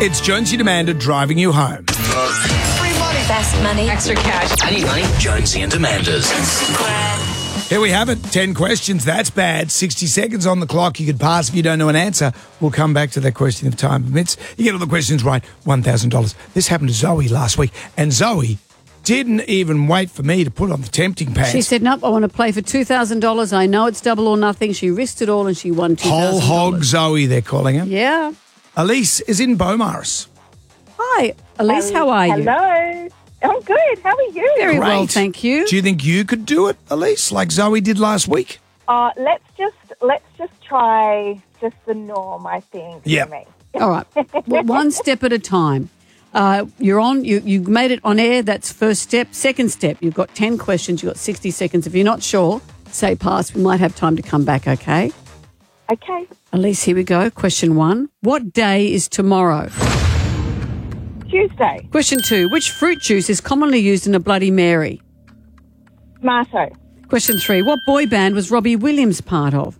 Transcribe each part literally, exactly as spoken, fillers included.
It's Jonesy and Amanda driving you home. Free money. Fast money. Extra cash. I need money. Jonesy and Amanda's. Here we have it. ten questions. That's bad. sixty seconds on the clock. You could pass if you don't know an answer. We'll come back to that question if time permits. You get all the questions right, one thousand dollars. This happened to Zoe last week. And Zoe didn't even wait for me to put on the tempting pants. She said, nope, I want to play for two thousand dollars. I know it's double or nothing. She risked it all and she won two thousand dollars. Whole hog Zoe, they're calling her. Yeah. Elise is in Beaumaris. Hi, Elise, how are you? Hello. I'm good. How are you? Very Great. well, thank you. Do you think you could do it, Elise, like Zoe did last week? Uh, let's just let's just try just the norm, I think. Yeah. For me. All right. Well, one step at a time. Uh, you're on. You you made it on air. That's first step. Second step. You've got ten questions. You've got sixty seconds. If you're not sure, say pass. We might have time to come back. Okay. Okay. Elise, here we go. Question one. What day is tomorrow? Tuesday. Question two. Which fruit juice is commonly used in a Bloody Mary? Tomato. Question three. What boy band was Robbie Williams part of?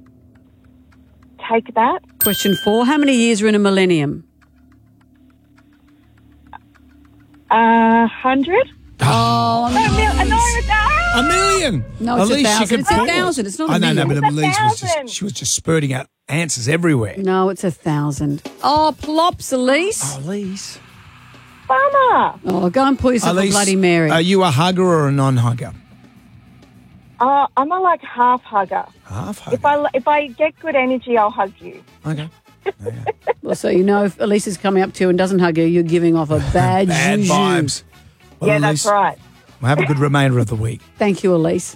Take that. Question four. How many years are in a millennium? Uh, hundred. Oh, A mil- no, it's ah! A million. No, it's a Elise, thousand. you It's could a put- thousand. It's not a I know, no, million. but It's a Elise was thousand. just, she was just spurting out answers everywhere. No, it's a thousand. Oh, plops, Elise. Elise. Bummer. Oh, go and pull yourself Elise, a Bloody Mary. Are you a hugger or a non-hugger? Uh, I'm a like half hugger. Half hugger. If I if I get good energy, I'll hug you. Okay. Well, so you know if Elise is coming up to you and doesn't hug you, you're giving off a bad, Bad juju. vibes. Well, yeah, Elise, that's right. Well, have a good remainder of the week. Thank you, Elise.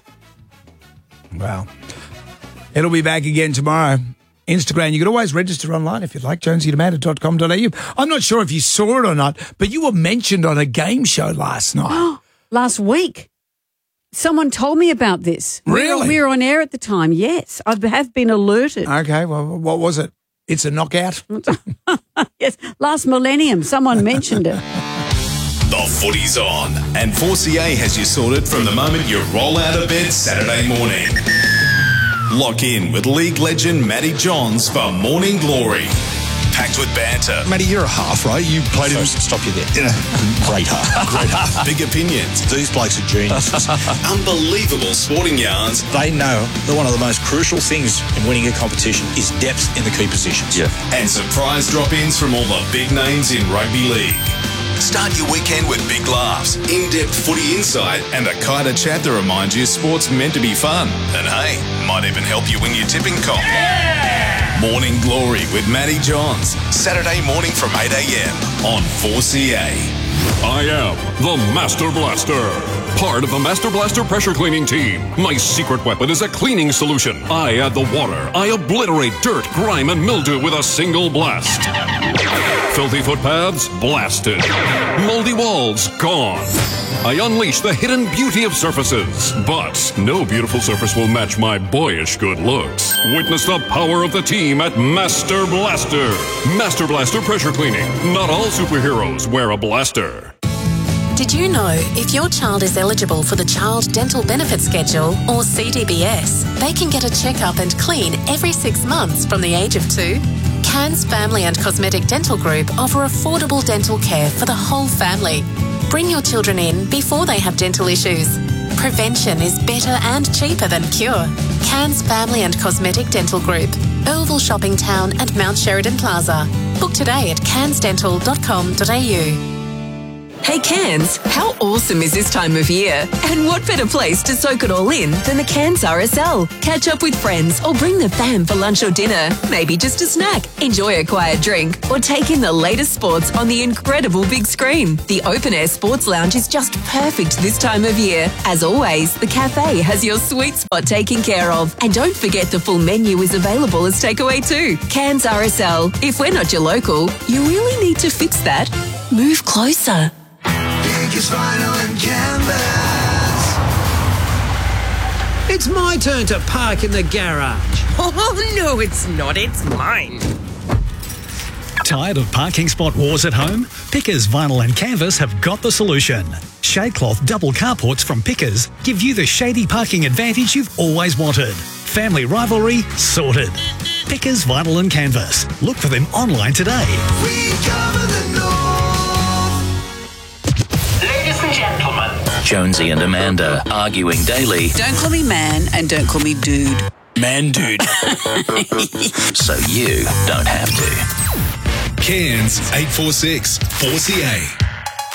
Wow. It'll be back again tomorrow. Instagram, you can always register online if you'd like, jonesy and amanda dot com dot a u. I'm not sure if you saw it or not, but you were mentioned on a game show last night. Last week, someone told me about this. We were- Really? We were on air at the time, yes. I have been alerted. Okay, well, what was it? It's a knockout? Yes, last millennium, someone mentioned it. The footy's on, and four C A has you sorted from the moment you roll out of bed Saturday morning. Lock in with league legend Matty Johns for Morning Glory. Packed with banter, Matty, you're a half, right? You played in... Stop you there. Yeah. Great half. Great half. big opinions, These blokes are geniuses. unbelievable sporting yarns, They know that one of the most crucial things in winning a competition is depth in the key positions. Yeah. and surprise drop-ins from all the big names in rugby league. Start your weekend with big laughs, in-depth footy insight, and the kind of chat that reminds you sport's meant to be fun. And hey, might even help you win your tipping comp. Morning Glory with Matty Johns, Saturday morning from eight a.m. on four C A. I am the Master Blaster, part of the Master Blaster pressure cleaning team. My secret weapon is a cleaning solution. I add the water. I obliterate dirt, grime, and mildew with a single blast. Filthy footpaths, blasted. Moldy walls, gone. I unleash the hidden beauty of surfaces. But no beautiful surface will match my boyish good looks. Witness the power of the team at Master Blaster. Master Blaster pressure cleaning. Not all superheroes wear a blaster. Did you know if your child is eligible for the Child Dental Benefit Schedule, or C D B S, they can get a checkup and clean every six months from the age of two? Cairns Family and Cosmetic Dental Group offer affordable dental care for the whole family. Bring your children in before they have dental issues. Prevention is better and cheaper than cure. Cairns Family and Cosmetic Dental Group, Earlville Shopping Town and Mount Sheridan Plaza. Book today at cairns dental dot com dot a u. Hey Cairns, how awesome is this time of year? And what better place to soak it all in than the Cairns R S L? Catch up with friends or bring the fam for lunch or dinner. Maybe just a snack, enjoy a quiet drink, or take in the latest sports on the incredible big screen. The Open Air Sports Lounge is just perfect this time of year. As always, the cafe has your sweet spot taken care of. And don't forget the full menu is available as takeaway too. Cairns R S L. If we're not your local, you really need to fix that. Move closer. Biggest vinyl and canvas. It's my turn to park in the garage. Oh, no, it's not. It's mine. Tired of parking spot wars at home? Pickers Vinyl and Canvas have got the solution. Shadecloth double carports from Pickers give you the shady parking advantage you've always wanted. Family rivalry sorted. Pickers Vinyl and Canvas. Look for them online today. We cover the north. Ladies and gentlemen, Jonesy and Amanda arguing daily. Don't call me man and don't call me dude. Man, dude. So you don't have to. Cairns eight four six four C A.